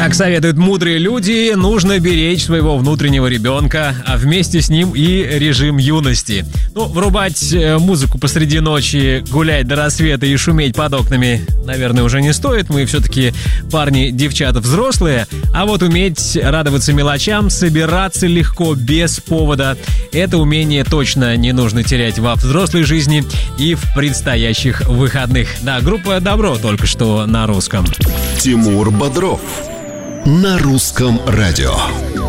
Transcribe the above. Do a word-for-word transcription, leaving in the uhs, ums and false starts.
Как советуют мудрые люди, нужно беречь своего внутреннего ребенка, а вместе с ним и режим юности. Ну, врубать музыку посреди ночи, гулять до рассвета и шуметь под окнами, наверное, уже не стоит. Мы все-таки парни, девчата взрослые. А вот уметь радоваться мелочам, собираться легко, без повода, это умение точно не нужно терять во взрослой жизни и в предстоящих выходных. Да, группа «Добро» только что на русском. Тимур Бодров на русском радио.